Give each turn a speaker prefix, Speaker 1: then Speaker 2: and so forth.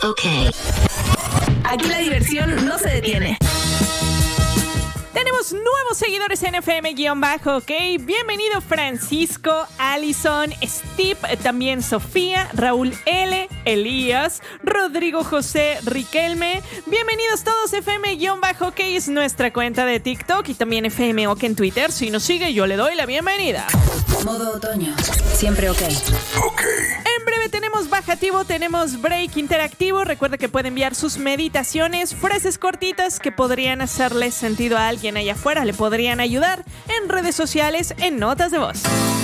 Speaker 1: Ok.
Speaker 2: Aquí la diversión no se detiene.
Speaker 3: Tenemos nuevos seguidores en FM-OK. Bienvenido Francisco, Alison, Steve, también Sofía, Raúl L, Elías, Rodrigo José, Riquelme. Bienvenidos todos. FM-OK es nuestra cuenta de TikTok y también FM-OK en Twitter. Si nos sigue, yo le doy la bienvenida.
Speaker 2: Modo otoño. Siempre ok.
Speaker 1: Ok.
Speaker 3: En breve tenemos bajativo, tenemos break interactivo. Recuerda que puede enviar sus meditaciones, frases cortitas que podrían hacerle sentido a alguien allá afuera, le podrían ayudar en redes sociales, en notas de voz.